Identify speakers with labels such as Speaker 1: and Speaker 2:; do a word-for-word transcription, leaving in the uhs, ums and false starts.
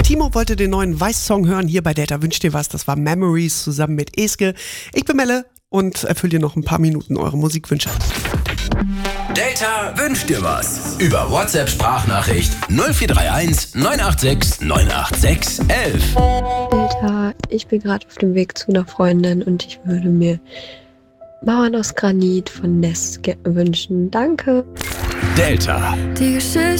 Speaker 1: Timo wollte den neuen Weiß-Song hören. Hier bei Delta wünscht dir was. Das war Memories zusammen mit Eske. Ich bin Melle und erfülle dir noch ein paar Minuten eure Musikwünsche.
Speaker 2: Delta wünscht dir was. Über WhatsApp-Sprachnachricht null vier drei eins neun acht sechs neun acht sechs elf.
Speaker 3: Delta, ich bin gerade auf dem Weg zu einer Freundin und ich würde mir Mauern aus Granit von Ness ge- wünschen. Danke.
Speaker 2: Delta.
Speaker 4: Die Geschichte